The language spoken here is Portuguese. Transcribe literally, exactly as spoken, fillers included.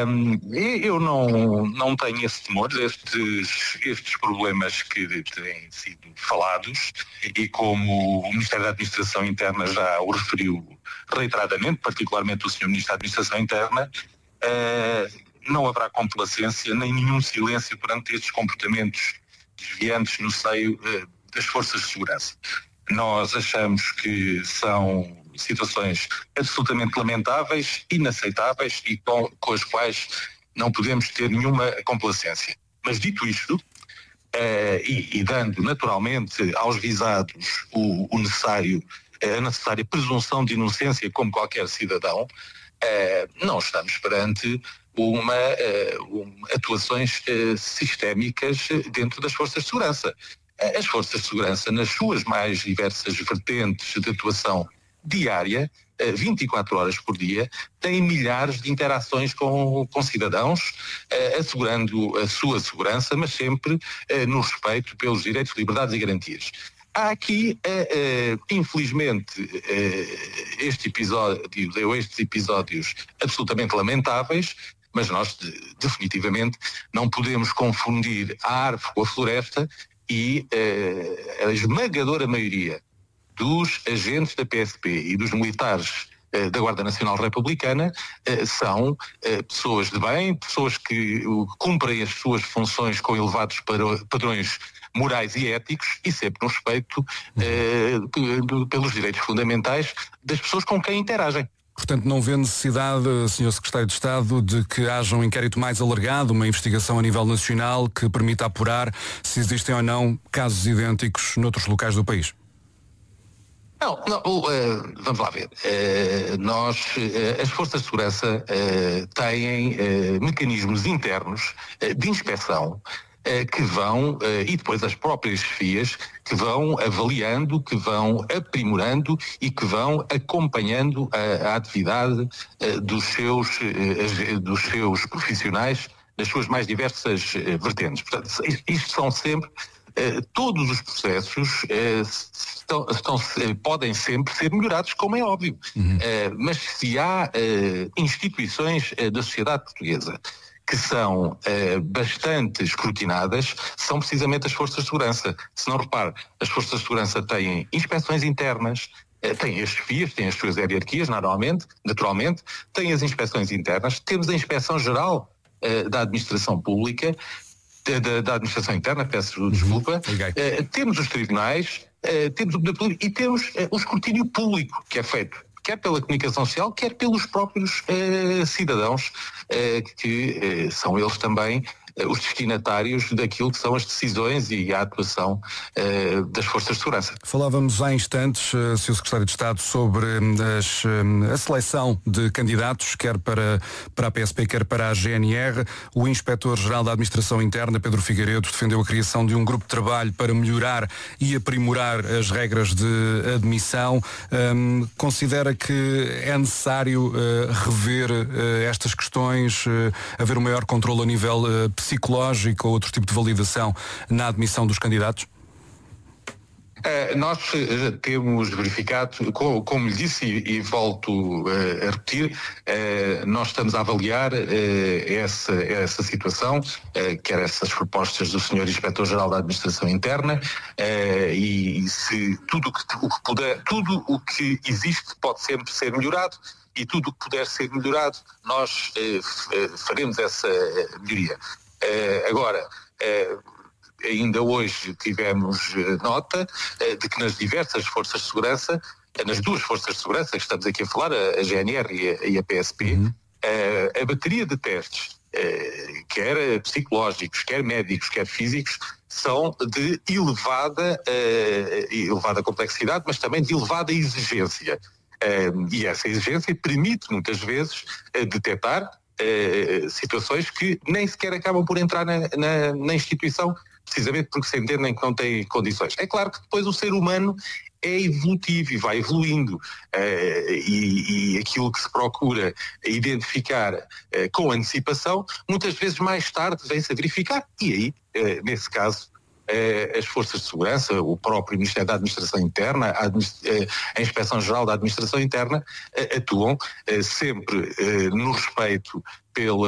Um, eu não, não tenho esse temor, estes, estes problemas que têm sido falados, e como o Ministério da Administração Interna já o referiu reiteradamente, particularmente o senhor Ministro da Administração Interna, uh, não haverá complacência nem nenhum silêncio perante estes comportamentos desviantes no seio uh, das forças de segurança. Nós achamos que são situações absolutamente lamentáveis, inaceitáveis e com, com as quais não podemos ter nenhuma complacência. Mas dito isto, eh, e, e dando naturalmente aos visados o, o necessário, a necessária presunção de inocência como qualquer cidadão, eh, não estamos perante uma, eh, uma atuações eh, sistémicas dentro das forças de segurança. As forças de segurança, nas suas mais diversas vertentes de atuação diária, vinte e quatro horas por dia, têm milhares de interações com, com cidadãos, eh, assegurando a sua segurança, mas sempre eh, no respeito pelos direitos, liberdades e garantias. Há aqui, eh, eh, infelizmente, eh, este episódio, ou estes episódios absolutamente lamentáveis, mas nós de, definitivamente não podemos confundir a árvore com a floresta, e eh, a esmagadora maioria dos agentes da P S P e dos militares eh, da Guarda Nacional Republicana eh, são eh, pessoas de bem, pessoas que uh, cumprem as suas funções com elevados padrões morais e éticos e sempre no respeito eh, pelos direitos fundamentais das pessoas com quem interagem. Portanto, não vê necessidade, senhor Secretário de Estado, de que haja um inquérito mais alargado, uma investigação a nível nacional que permita apurar se existem ou não casos idênticos noutros locais do país? Não, não uh, vamos lá ver. Uh, nós, uh, as forças de segurança uh, têm uh, mecanismos internos uh, de inspeção uh, que vão, uh, e depois as próprias chefias, que vão avaliando, que vão aprimorando e que vão acompanhando a, a atividade uh, dos, seus, uh, dos seus profissionais nas suas mais diversas uh, vertentes. Portanto, isto são sempre... Uh, todos os processos uh, estão, estão, uh, podem sempre ser melhorados, como é óbvio. Uhum. Uh, mas se há uh, instituições uh, da sociedade portuguesa que são uh, bastante escrutinadas, são precisamente as forças de segurança. Se não repare, as forças de segurança têm inspeções internas, uh, têm as chefias, têm as suas hierarquias, normalmente, naturalmente, têm as inspeções internas, temos a inspeção geral uh, da administração pública, Da, da administração interna, peço desculpa, uh, temos os tribunais, uh, temos o poder público e temos uh, o escrutínio público que é feito, quer pela comunicação social, quer pelos próprios uh, cidadãos, uh, que uh, são eles também uh, os destinatários daquilo que são as decisões e a atuação uh, das forças de segurança. Falávamos há instantes, uh, senhor Secretário de Estado, sobre as, uh, a seleção de candidatos, quer para, para a P S P, quer para a G N R. O Inspetor-Geral da Administração Interna, Pedro Figueiredo, defendeu a criação de um grupo de trabalho para melhorar e aprimorar as regras de admissão. Um, considera que é necessário uh, rever uh, estas questões, uh, haver um maior controle a nível uh, psicológico ou outro tipo de validação na admissão dos candidatos? Uh, nós uh, temos verificado, como, como lhe disse e, e volto uh, a repetir, uh, nós estamos a avaliar uh, essa, essa situação, uh, quer essas propostas do senhor Inspetor-Geral da Administração Interna, uh, e, e se tudo que, o que puder, tudo o que existe pode sempre ser melhorado, e tudo o que puder ser melhorado, nós uh, faremos essa melhoria. Uh, agora, uh, ainda hoje tivemos nota de que nas diversas forças de segurança, nas duas forças de segurança que estamos aqui a falar, a G N R e a, e a P S P, uhum. a, a bateria de testes, quer psicológicos, quer médicos, quer físicos, são de elevada, elevada complexidade, mas também de elevada exigência. E essa exigência permite muitas vezes detectar situações que nem sequer acabam por entrar na, na, na instituição, precisamente porque se entendem que não têm condições. É claro que depois o ser humano é evolutivo e vai evoluindo, uh, e, e aquilo que se procura identificar uh, com antecipação, muitas vezes mais tarde vem-se a verificar, e aí, uh, nesse caso, uh, as forças de segurança, o próprio Ministério da Administração Interna, a, administ- uh, a Inspeção-Geral da Administração Interna, uh, atuam uh, sempre uh, no respeito pela